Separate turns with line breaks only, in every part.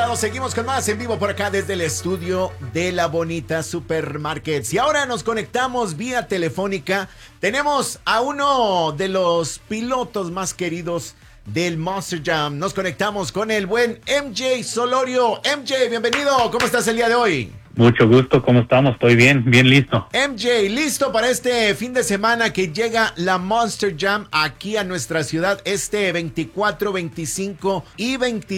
estimados, seguimos con más en vivo por acá desde el estudio de La Bonita Supermarkets. Y ahora nos conectamos vía telefónica. Tenemos a uno de los pilotos más queridos del Monster Jam. Nos conectamos con el buen MJ Solorio. MJ, bienvenido. ¿Cómo estás el día de hoy?
Mucho gusto, ¿cómo estamos? Estoy bien listo.
MJ, listo para este fin de semana que llega la Monster Jam aquí a nuestra ciudad este 24, 25 y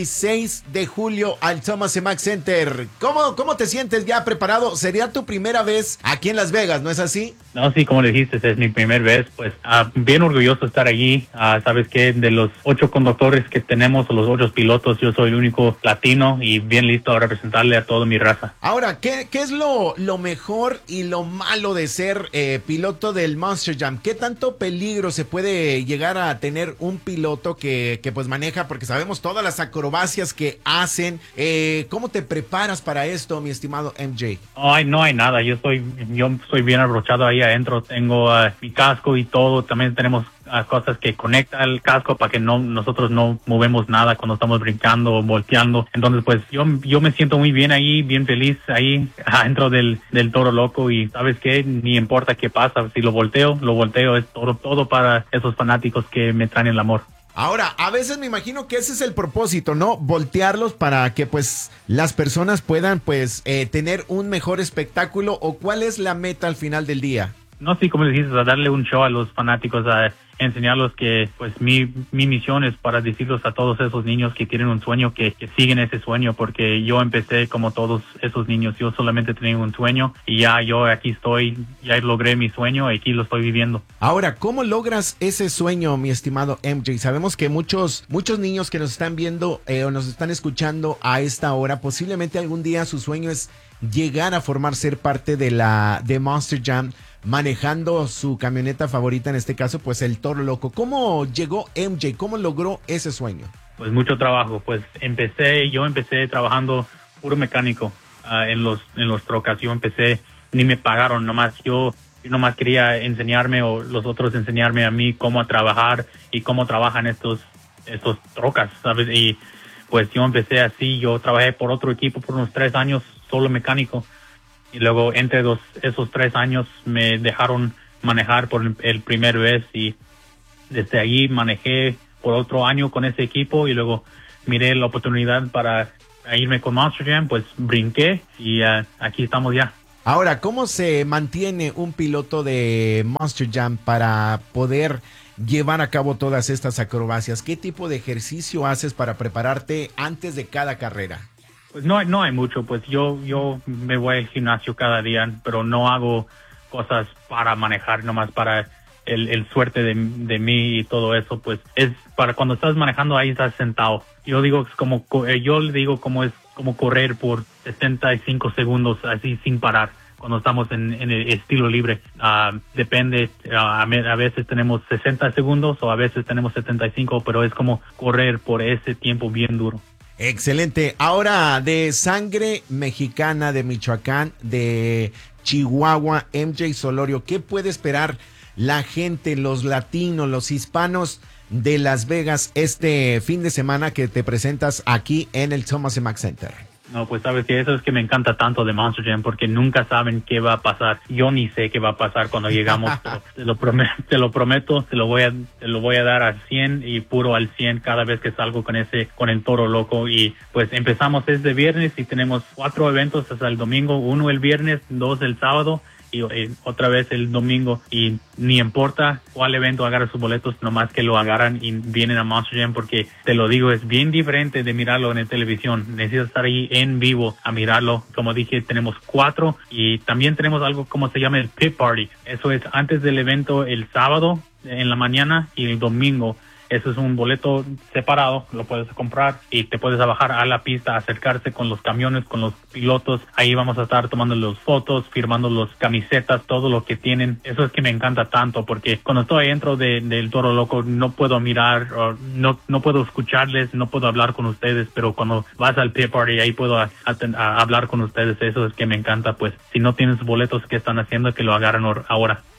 26 de julio al Thomas Mack Center. ¿Cómo te sientes ya preparado? Sería tu primera vez aquí en Las Vegas, ¿no es así?
No, sí, como le dijiste, es mi primera vez, pues bien orgulloso de estar allí. Sabes que de los 8 conductores que tenemos, o los 8 pilotos, yo soy el único latino y bien listo a representarle a toda mi raza.
Ahora, ¿qué es lo mejor y lo malo de ser piloto del Monster Jam? ¿Qué tanto peligro se puede llegar a tener un piloto que pues maneja? Porque sabemos todas las acrobacias que hacen. ¿Cómo te preparas para esto, mi estimado MJ?
No hay nada, yo soy bien abrochado ahí adentro, tengo mi casco y todo, también tenemos cosas que conectan el casco para que nosotros no movemos nada cuando estamos brincando o volteando. Entonces pues yo me siento muy bien ahí, bien feliz ahí adentro del toro loco, y sabes qué, ni importa qué pasa, si lo volteo es todo para esos fanáticos que me traen el amor.
Ahora, a veces me imagino que ese es el propósito, ¿no? Voltearlos para que pues las personas puedan pues tener un mejor espectáculo. ¿O cuál es la meta al final del día?
No, sí, como le dices, a darle un show a los fanáticos, a enseñarlos que pues mi misión es para decirles a todos esos niños que tienen un sueño, que siguen ese sueño, porque yo empecé como todos esos niños, yo solamente tenía un sueño y yo aquí estoy, ya logré mi sueño y aquí lo estoy viviendo.
Ahora, ¿cómo logras ese sueño, mi estimado MJ? Sabemos que muchos niños que nos están viendo o nos están escuchando a esta hora, posiblemente algún día su sueño es llegar a ser parte de Monster Jam, manejando su camioneta favorita, en este caso pues el Toro Loco. ¿Cómo llegó MJ? ¿Cómo logró ese sueño?
Pues mucho trabajo, pues yo empecé trabajando puro mecánico en los trocas. Yo empecé, ni me pagaron, yo nomás quería enseñarme, o los otros enseñarme a mí cómo trabajar y cómo trabajan estos trocas, ¿sabes? Y pues yo empecé así, yo trabajé por otro equipo por unos 3 años, solo mecánico. Y luego entre esos 3 años me dejaron manejar por el primer vez, y desde ahí manejé por otro año con ese equipo, y luego miré la oportunidad para irme con Monster Jam, pues brinqué y aquí estamos ya.
Ahora, ¿cómo se mantiene un piloto de Monster Jam para poder llevar a cabo todas estas acrobacias? ¿Qué tipo de ejercicio haces para prepararte antes de cada carrera?
Pues no hay mucho, pues yo me voy al gimnasio cada día, pero no hago cosas para manejar, nomás para el suerte de mí y todo eso, pues es para cuando estás manejando, ahí estás sentado. Yo le digo como es como correr por 75 segundos así sin parar cuando estamos en el estilo libre. Depende, a veces tenemos 60 segundos o a veces tenemos 75, pero es como correr por ese tiempo bien duro.
Excelente. Ahora, de sangre mexicana, de Michoacán, de Chihuahua, MJ Solorio, ¿qué puede esperar la gente, los latinos, los hispanos de Las Vegas este fin de semana que te presentas aquí en el Thomas Mack Center?
No, pues sabes que eso es que me encanta tanto de Monster Jam, porque nunca saben qué va a pasar. Yo ni sé qué va a pasar cuando llegamos, pero te lo prometo, te lo voy a dar al 100 y puro al 100 cada vez que salgo con el Toro Loco. Y pues empezamos este viernes y tenemos 4 eventos hasta el domingo, 1 el viernes, 2 el sábado y otra vez el domingo, y ni importa cuál evento agarra sus boletos, nomás que lo agarran y vienen a Monster Jam, porque te lo digo, es bien diferente de mirarlo en la televisión. Necesitas estar ahí en vivo a mirarlo. Como dije, tenemos 4 y también tenemos algo como se llama el Pit Party. Eso es antes del evento el sábado en la mañana y el domingo. Eso es un boleto separado, lo puedes comprar y te puedes bajar a la pista, acercarse con los camiones, con los pilotos. Ahí vamos a estar tomando las fotos, firmando las camisetas, todo lo que tienen. Eso es que me encanta tanto, porque cuando estoy dentro del Toro Loco no puedo mirar, no puedo escucharles, no puedo hablar con ustedes, pero cuando vas al Pit Party ahí puedo hablar con ustedes. Eso es que me encanta. Pues si no tienes boletos, ¿qué están haciendo? Que lo agarren ahora.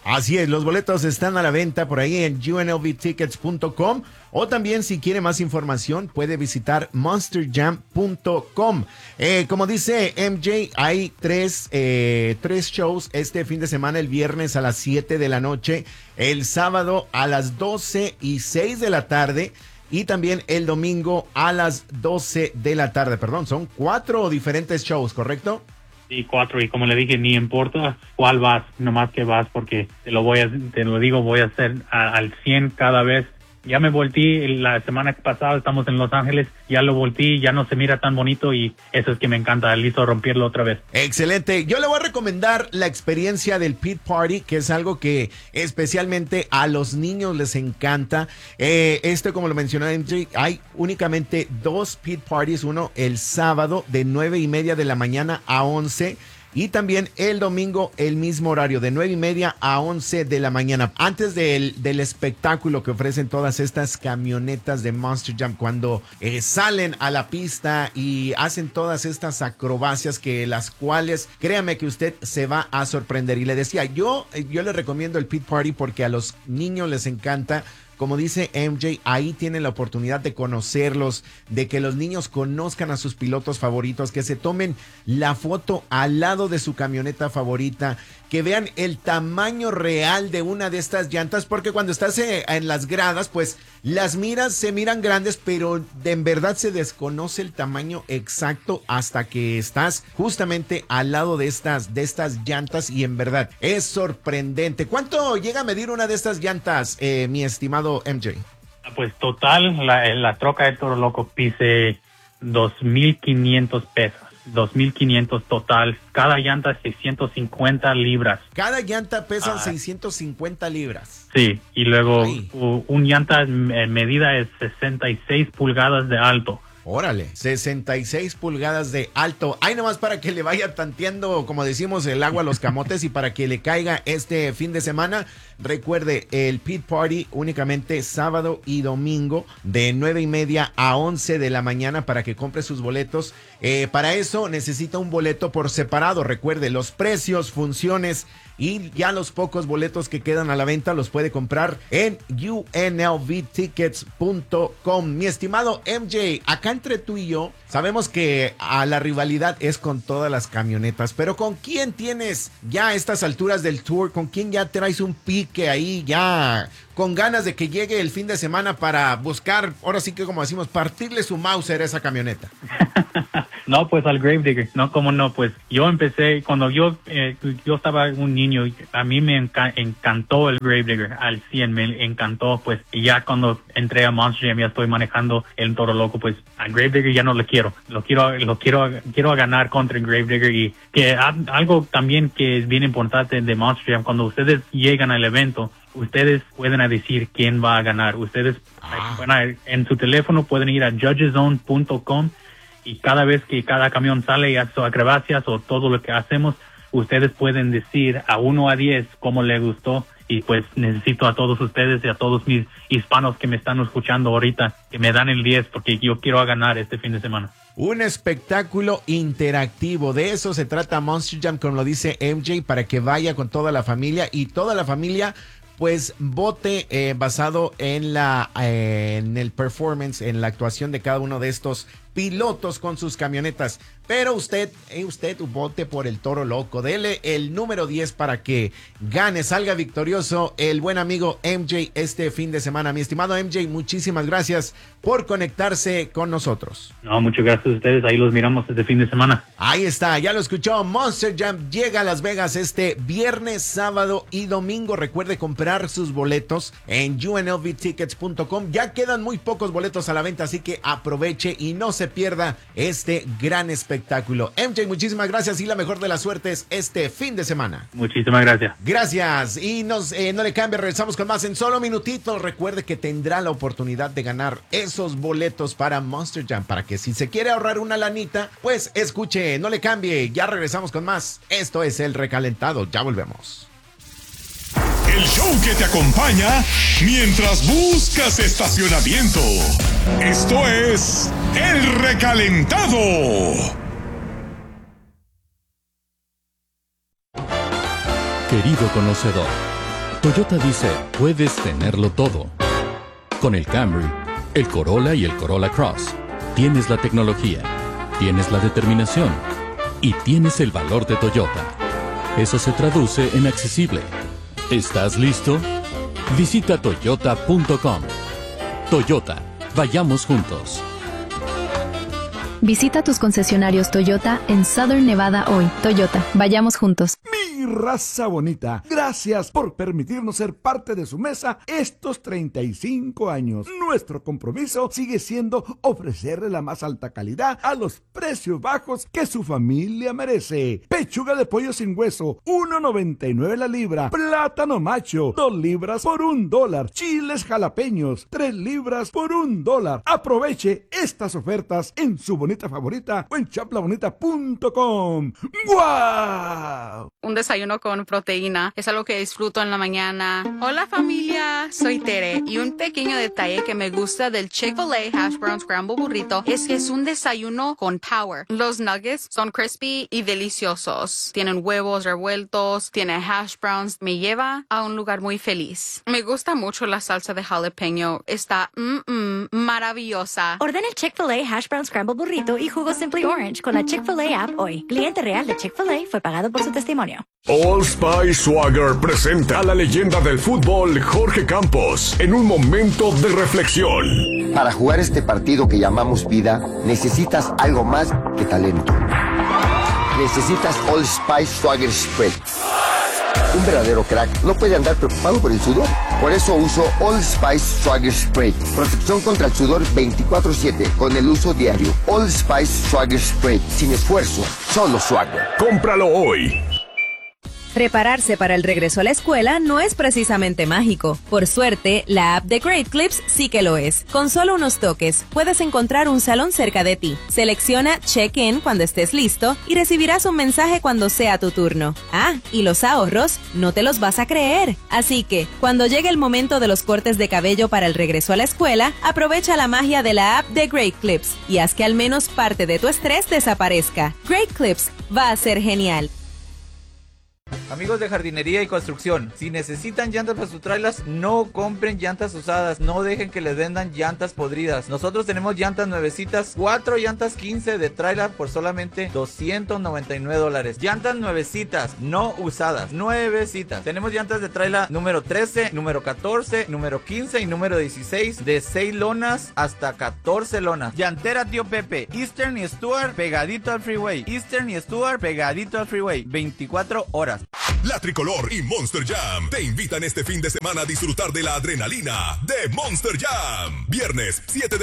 Así es, los boletos están a la venta por ahí en unlvtickets.com o también si quiere más información puede visitar monsterjam.com. Como dice MJ, hay tres shows este fin de semana, el viernes a las 7 de la noche, el sábado a las 12 y 6 de la tarde y también el domingo a las 12 de la tarde. Perdón, son 4 diferentes shows, ¿correcto?
Sí, 4, y como le dije, ni importa cuál vas, nomás que vas, porque te lo digo, voy a hacer al 100 cada vez. Ya me volteé la semana pasada, estamos en Los Ángeles, ya lo volteé, ya no se mira tan bonito y eso es que me encanta, listo romperlo otra vez.
Excelente, yo le voy a recomendar la experiencia del Pit Party, que es algo que especialmente a los niños les encanta. Como lo mencionó MJ, hay únicamente 2 Pit Parties, uno el sábado de 9:30 de la mañana a 11 y también el domingo el mismo horario de 9:30 a 11 de la mañana. Antes del espectáculo que ofrecen todas estas camionetas de Monster Jam, cuando salen a la pista y hacen todas estas acrobacias que las cuales, créame que usted se va a sorprender. Y le decía, yo le recomiendo el Pit Party porque a los niños les encanta. Como dice MJ, ahí tienen la oportunidad de conocerlos, de que los niños conozcan a sus pilotos favoritos, que se tomen la foto al lado de su camioneta favorita, que vean el tamaño real de una de estas llantas, porque cuando estás en las gradas, pues las miras, se miran grandes, pero en verdad se desconoce el tamaño exacto hasta que estás justamente al lado de estas llantas y en verdad es sorprendente. ¿Cuánto llega a medir una de estas llantas, mi estimado MJ?
Pues total, la troca de Toro Loco pise 2,500 pesos. 2,500 total. Cada llanta 650 libras.
Cada llanta pesa 650 libras.
Sí, y luego un llanta medida es 66 pulgadas de alto.
Órale, 66 pulgadas de alto. Ahí nomás para que le vaya tanteando, como decimos, el agua a los camotes y para que le caiga este fin de semana. Recuerde, el Pit Party únicamente sábado y domingo de 9:30 a 11 de la mañana para que compre sus boletos. Para eso necesita un boleto por separado. Recuerde, los precios, funciones y ya los pocos boletos que quedan a la venta los puede comprar en unlvtickets.com. Mi estimado MJ, acá entre tú y yo sabemos que la rivalidad es con todas las camionetas, pero ¿con quién tienes ya a estas alturas del tour? ¿Con quién ya traes un pique ahí ya con ganas de que llegue el fin de semana para buscar, ahora sí que como decimos, partirle su Mauser a esa camioneta?
No, pues al Gravedigger, no, cómo no, pues yo empecé, cuando yo estaba un niño, a mí me encantó el Gravedigger, al 100 me encantó, pues, y ya cuando entré a Monster Jam, ya estoy manejando el Toro Loco, pues, al Gravedigger ya no lo quiero ganar contra el Gravedigger. Y que algo también que es bien importante de Monster Jam, cuando ustedes llegan al evento, ustedes pueden decir quién va a ganar. Ustedes en su teléfono pueden ir a judgeszone.com y cada vez que cada camión sale a sus acrobacias o todo lo que hacemos, ustedes pueden decir a 1 a 10 cómo le gustó. Y pues necesito a todos ustedes y a todos mis hispanos que me están escuchando ahorita que me dan el 10 porque yo quiero ganar este fin de semana.
Un espectáculo interactivo, de eso se trata Monster Jam, como lo dice MJ, para que vaya con toda la familia y toda la familia pues vote basado en el performance, en la actuación de cada uno de estos pilotos con sus camionetas. Pero usted vote por el Toro Loco. Dele el número 10 para que gane, salga victorioso el buen amigo MJ este fin de semana. Mi estimado MJ, muchísimas gracias por conectarse con nosotros.
No, muchas gracias a ustedes. Ahí los miramos este fin de semana.
Ahí está, ya lo escuchó. Monster Jam llega a Las Vegas este viernes, sábado y domingo. Recuerde comprar sus boletos en unlvtickets.com. Ya quedan muy pocos boletos a la venta, así que aproveche y no se pierda este gran espectáculo. MJ, muchísimas gracias y la mejor de las suertes este fin de semana.
Muchísimas gracias.
Gracias y no le cambie, regresamos con más en solo minutitos. Recuerde que tendrá la oportunidad de ganar esos boletos para Monster Jam, para que si se quiere ahorrar una lanita, pues escuche, no le cambie, ya regresamos con más. Esto es El Recalentado, ya volvemos.
El show que te acompaña mientras buscas estacionamiento. Esto es El Recalentado.
Querido conocedor, Toyota dice, puedes tenerlo todo. Con el Camry, el Corolla y el Corolla Cross, tienes la tecnología, tienes la determinación y tienes el valor de Toyota. Eso se traduce en accesible. ¿Estás listo? Visita toyota.com. Toyota, vayamos juntos.
Visita tus concesionarios Toyota en Southern Nevada hoy. Toyota, vayamos juntos.
Mi raza bonita, gracias por permitirnos ser parte de su mesa estos 35 años. Nuestro compromiso sigue siendo ofrecerle la más alta calidad a los precios bajos que su familia merece. Pechuga de pollo sin hueso, $1.99 la libra. Plátano macho, 2 libras por $1. Chiles jalapeños, 3 libras por $1. Aproveche estas ofertas en su bonita favorita o en chaplabonita.com. ¡Guau!
Un desayuno con proteína es algo que disfruto en la mañana. Hola familia, soy Tere y un pequeño detalle que me gusta del Chick-fil-A Hash Brown Scramble Burrito es que es un desayuno con power. Los nuggets son crispy y deliciosos. Tienen huevos revueltos, tiene hash browns. Me lleva a un lugar muy feliz. Me gusta mucho la salsa de jalapeño. Está maravillosa.
Ordena el Chick-fil-A Hash Brown Scramble Burrito y jugo Simply Orange con la Chick-fil-A app hoy. Cliente real de Chick-fil-A fue pagado por su testimonio.
Old Spice Swagger presenta a la leyenda del fútbol Jorge Campos en un momento de reflexión.
Para jugar este partido que llamamos vida, necesitas algo más que talento. Necesitas Old Spice Swagger Spray. Un verdadero crack no puede andar preocupado por el sudor. Por eso uso Old Spice Swagger Spray. Protección contra el sudor 24/7 con el uso diario. Old Spice Swagger Spray. Sin esfuerzo, solo Swagger.
Cómpralo hoy.
Prepararse para el regreso a la escuela no es precisamente mágico. Por suerte, la app de Great Clips sí que lo es. Con solo unos toques, puedes encontrar un salón cerca de ti. Selecciona Check-in cuando estés listo y recibirás un mensaje cuando sea tu turno. Ah, y los ahorros, no te los vas a creer. Así que, cuando llegue el momento de los cortes de cabello para el regreso a la escuela, aprovecha la magia de la app de Great Clips y haz que al menos parte de tu estrés desaparezca. Great Clips va a ser genial.
Amigos de jardinería y construcción, si necesitan llantas para sus trailers, no compren llantas usadas, no dejen que les vendan llantas podridas. Nosotros tenemos llantas nuevecitas, 4 llantas 15 de trailer por solamente $299. Llantas nuevecitas, no usadas, nuevecitas. Tenemos llantas de trailer número 13, número 14, número 15 y número 16, de 6 lonas hasta 14 lonas. Llantera Tío Pepe, Eastern y Stuart pegadito al freeway. Eastern y Stuart pegadito al freeway, 24 horas.
La Tricolor y Monster Jam te invitan este fin de semana a disfrutar de la adrenalina de Monster Jam. Viernes 7 de